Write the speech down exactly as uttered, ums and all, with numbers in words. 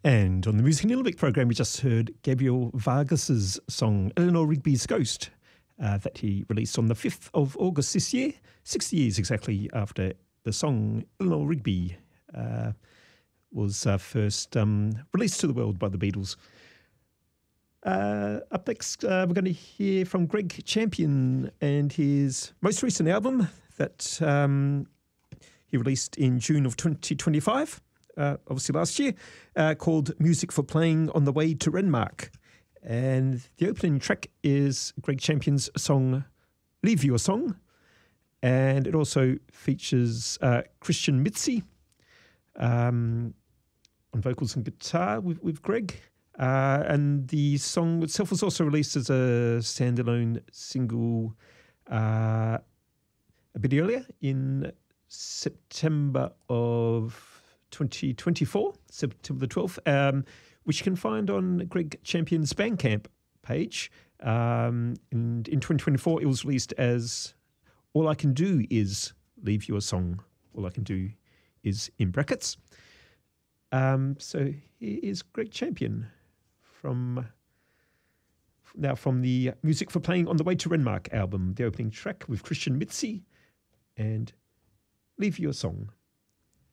And on the Music in Nunavik program, we just heard Gabriel Vargas's song Eleanor Rigby's Ghost uh, that he released on the fifth of August this year, sixty years exactly after the song Eleanor Rigby uh, was uh, first um, released to the world by the Beatles. Uh, up next, uh, we're going to hear from Greg Champion and his most recent album that um, he released in June of twenty twenty-five. Uh, obviously last year, uh, called Music for Playing on the Way to Renmark. And the opening track is Greg Champion's song, Leave You a Song. And it also features uh, Christian Mitzi um, on vocals and guitar with, with Greg. Uh, and the song itself was also released as a standalone single uh, a bit earlier in September of twenty twenty-four, September the twelfth, um, which you can find on Greg Champion's Bandcamp page. Um, and in twenty twenty-four, it was released as All I Can Do Is Leave You a Song. All I Can Do Is in brackets. Um, so here is Greg Champion from now from the Music for Playing on the Way to Renmark album, the opening track with Christian Mitzi and Leave You a Song.